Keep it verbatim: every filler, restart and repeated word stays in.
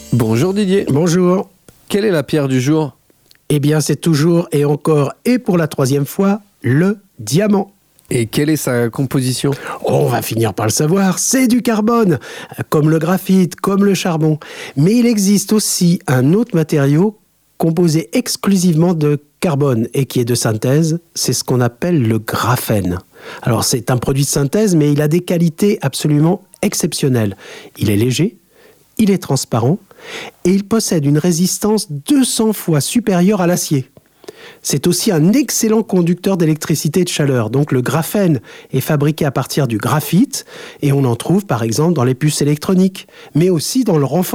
Bonjour Didier. Bonjour. Quelle est la pierre du jour? Eh bien, c'est toujours et encore et pour la troisième fois le diamant. Et quelle est sa composition? On va finir par le savoir, c'est du carbone, comme le graphite, comme le charbon. Mais il existe aussi un autre matériau composé exclusivement de carbone et qui est de synthèse, c'est ce qu'on appelle le graphène. Alors c'est un produit de synthèse, mais il a des qualités absolument exceptionnelles. Il est léger, il est transparent et il possède une résistance deux cents fois supérieure à l'acier. C'est aussi un excellent conducteur d'électricité et de chaleur. Donc le graphène est fabriqué à partir du graphite et on en trouve par exemple dans les puces électroniques, mais aussi dans le renforcement